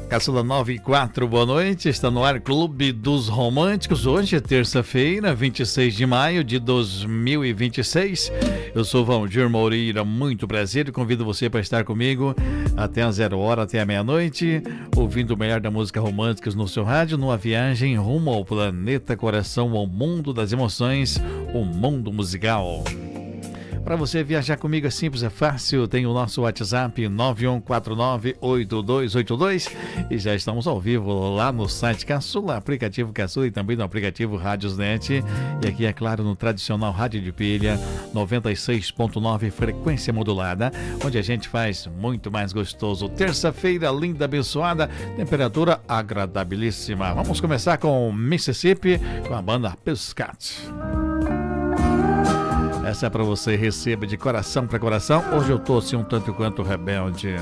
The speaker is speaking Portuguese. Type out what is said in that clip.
Caçula 94, boa noite. Está no ar Clube dos Românticos. Hoje é terça-feira, 26 de maio de 2026. Eu sou Valdir Moreira, muito prazer e convido você para estar comigo até a 0h, até a meia-noite, ouvindo o melhor da música romântica no seu rádio, numa viagem rumo ao planeta coração, ao mundo das emoções, o mundo musical. Para você viajar comigo é simples, é fácil. Tem o nosso WhatsApp 91498282 e já estamos ao vivo lá no site Caçula, aplicativo Caçula e também no aplicativo Rádiosnet. E aqui, é claro, no tradicional rádio de pilha 96.9 frequência modulada, onde a gente faz muito mais gostoso. Terça-feira linda, abençoada, temperatura agradabilíssima. Vamos começar com Mississippi, com a banda Pescat. Essa é pra você, receba de coração para coração. Hoje eu tô assim um tanto quanto rebelde.